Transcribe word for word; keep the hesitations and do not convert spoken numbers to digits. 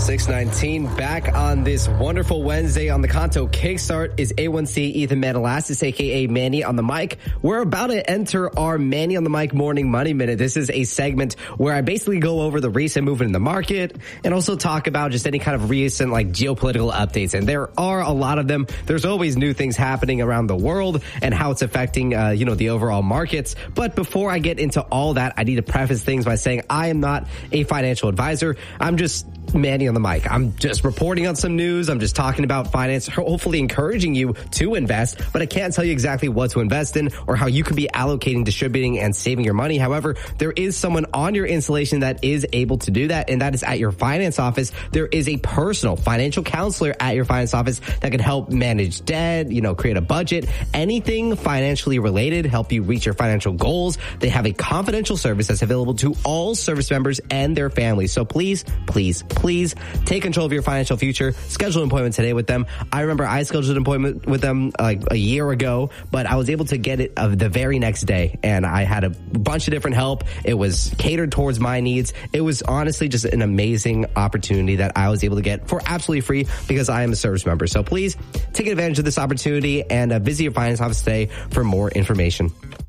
six nineteen, back on this wonderful Wednesday on the Kanto Kickstart is A one C Ethan Manalassis, a k a. Manny on the mic. We're about to enter our Manny on the mic morning money minute. This is a segment where I basically go over the recent movement in the market and also talk about just any kind of recent like geopolitical updates. And there are a lot of them. There's always new things happening around the world and how it's affecting, uh, you know, the overall markets. But before I get into all that, I need to preface things by saying I am not a financial advisor. I'm just Manny on the mic. I'm just reporting on some news. I'm just talking about finance, hopefully encouraging you to invest, but I can't tell you exactly what to invest in or how you could be allocating, distributing, and saving your money. However, there is someone on your installation that is able to do that, and that is at your finance office. There is a personal financial counselor at your finance office that can help manage debt, you know, create a budget, anything financially related, help you reach your financial goals. They have a confidential service that's available to all service members and their families. So please, please, please take control of your financial future. Schedule an appointment today with them. I remember I scheduled an appointment with them like a year ago, but I was able to get it uh, the very next day, and I had a bunch of different help. It was catered towards my needs. It was honestly just an amazing opportunity that I was able to get for absolutely free because I am a service member. So please take advantage of this opportunity and uh, visit your finance office today for more information.